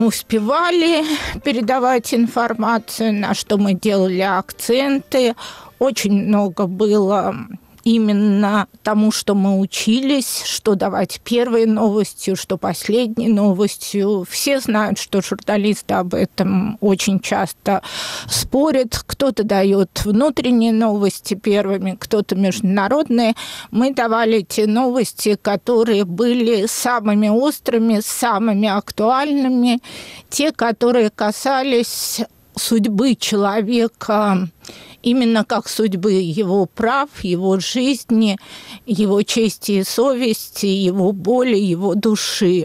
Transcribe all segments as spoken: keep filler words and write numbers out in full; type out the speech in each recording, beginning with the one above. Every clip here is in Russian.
успевали передавать информацию, на что мы делали акценты. Очень много было именно тому, что мы учились, что давать первой новостью, что последней новостью. Все знают, что журналисты об этом очень часто спорят. Кто-то дает внутренние новости первыми, кто-то международные. Мы давали те новости, которые были самыми острыми, самыми актуальными, те, которые касались судьбы человека, именно как судьбы его прав, его жизни, его чести и совести, его боли, его души.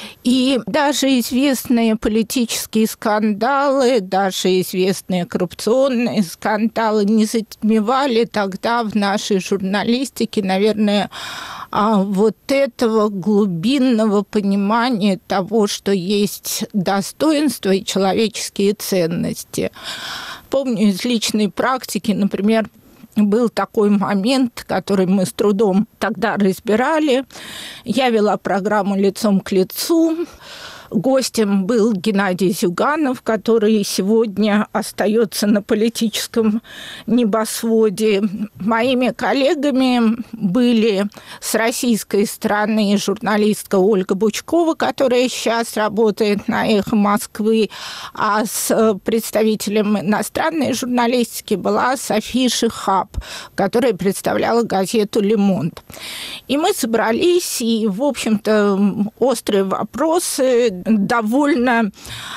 И даже известные политические скандалы, даже известные коррупционные скандалы не затмевали тогда в нашей журналистике, наверное, вот этого глубинного понимания того, что есть достоинство и человеческие ценности. Помню из личной практики, например, был такой момент, который мы с трудом тогда разбирали. Я вела программу «Лицом к лицу». Гостем был Геннадий Зюганов, который сегодня остается на политическом небосводе. Моими коллегами были с российской стороны журналистка Ольга Бучкова, которая сейчас работает на «Эхо Москвы», а с представителем иностранной журналистики была София Шихаб, которая представляла газету «Le Monde». И мы собрались, и, в общем-то, острые вопросы, довольно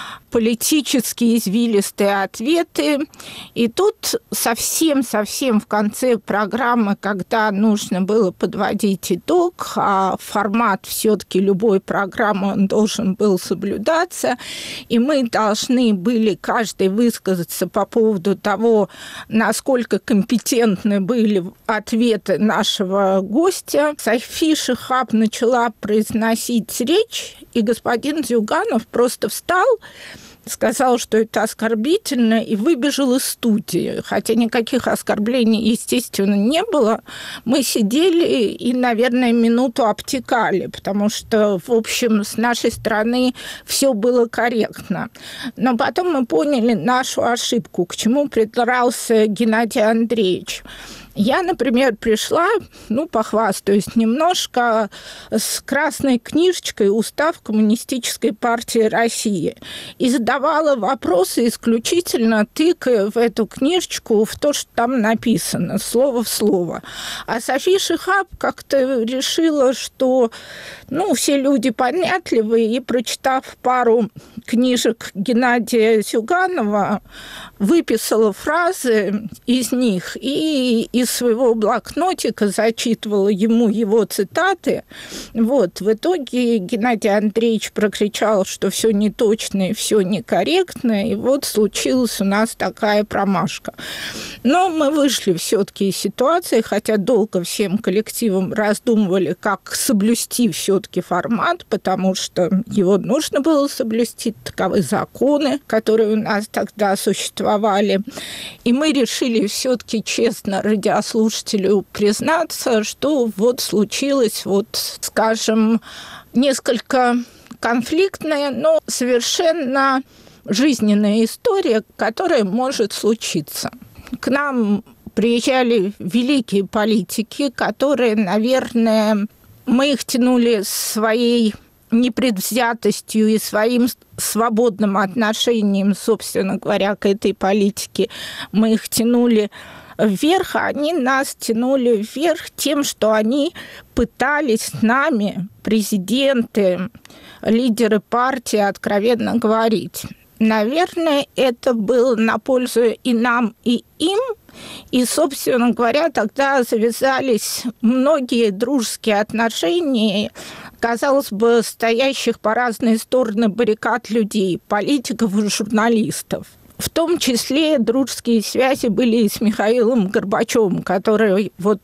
политически извилистые ответы. И тут совсем-совсем в конце программы, когда нужно было подводить итог, а формат все-таки любой программы он должен был соблюдаться, и мы должны были каждый высказаться по поводу того, насколько компетентны были ответы нашего гостя. София Шихаб начала произносить речь, и господин Зюганов просто встал, сказал, что это оскорбительно, и выбежал из студии. Хотя никаких оскорблений, естественно, не было. Мы сидели и, наверное, минуту обтекали, потому что, в общем, с нашей стороны все было корректно. Но потом мы поняли нашу ошибку, к чему придрался Геннадий Андреевич. Я, например, пришла, ну, похвастаюсь немножко, с красной книжечкой «Устав Коммунистической партии России» и задавала вопросы исключительно тыкая в эту книжечку в то, что там написано, слово в слово. А София Шихаб как-то решила, что, ну, все люди понятливые, и, прочитав пару книжек Геннадия Зюганова, выписала фразы из них и из своего блокнотика зачитывала ему его цитаты. Вот. В итоге Геннадий Андреевич прокричал, что все неточно и все некорректно, и вот случилась у нас такая промашка. Но мы вышли все-таки из ситуации, хотя долго всем коллективом раздумывали, как соблюсти все-таки формат, потому что его нужно было соблюсти, таковы законы, которые у нас тогда существовали. И мы решили все-таки честно радиослушателю признаться, что вот случилось, вот, скажем, несколько конфликтная, но совершенно жизненная история, которая может случиться. К нам приезжали великие политики, которые, наверное, мы их тянули своей непредвзятостью и своим свободным отношением, собственно говоря, к этой политике. Мы их тянули вверх, а они нас тянули вверх тем, что они пытались с нами, президенты, лидеры партии, откровенно говорить. Наверное, это было на пользу и нам, и им. И, собственно говоря, тогда завязались многие дружеские отношения, казалось бы, стоящих по разные стороны баррикад людей, политиков и журналистов. В том числе дружеские связи были и с Михаилом Горбачевым, который вот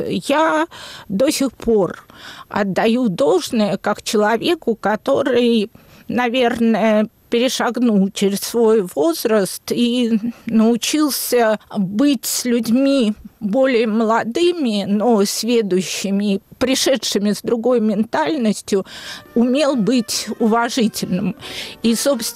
я до сих пор отдаю должное как человеку, который, наверное, перешагнул через свой возраст и научился быть с людьми более молодыми, но сведущими, пришедшими с другой ментальностью, умел быть уважительным. И, собственно,